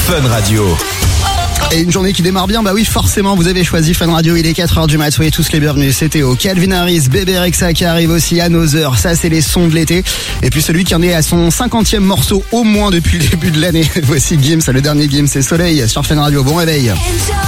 Fun Radio. Et une journée qui démarre bien, bah oui, forcément, vous avez choisi Fun Radio, il est 4h du mat, soyez tous les bienvenus, c'est Théo, Calvin Harris, Bébé Rexha qui arrive aussi, Another, ça c'est les sons de l'été. Et puis celui qui en est à son 50e morceau au moins depuis le début de l'année, voici Gims, le dernier Gims, c'est Soleil sur Fun Radio, bon réveil.